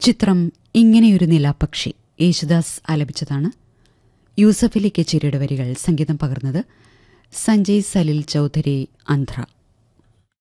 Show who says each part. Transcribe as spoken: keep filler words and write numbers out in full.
Speaker 1: ചിത്രം ഇങ്ങനെയൊരു നിലാപക്ഷി യേശുദാസ് ആലപിച്ചതാണ്. യൂസഫലി കച്ചേരിയുടെ വരികൾ, സംഗീതം പകർന്നത് സഞ്ജയ് സലിൽ ചൌധരി ആന്ധ്ര.